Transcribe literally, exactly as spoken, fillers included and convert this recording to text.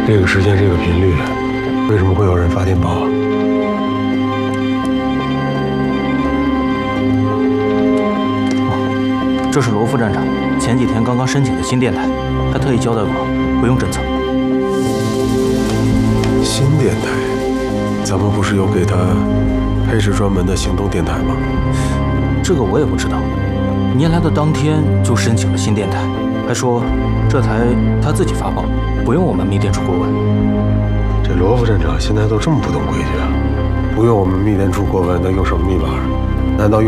这个时间，这个频率，为什么会有人发电报啊？ 哦，这是罗副站长前几天刚刚申请的新电台，还特意交代过，不用侦测。 新电台，咱们不是有给他配置专门的行动电台吗？ 这个我也不知道。您来的当天就申请了新电台，还说这台他自己发报，不用我们密电处过问。 这罗副站长现在都这么不懂规矩啊？不用我们密电处过问，那用什么密码？难道用？